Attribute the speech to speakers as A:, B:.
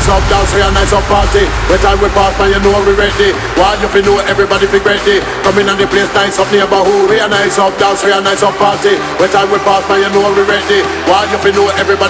A: nice up dance, we a nice up party. When time we pass, man, you know we ready. While you fi know everybody fi ready. Come in on the place, nice up neighborhood. We a nice up dance, we a nice up party. When time we pass, man, you know we ready. While you fi know everybody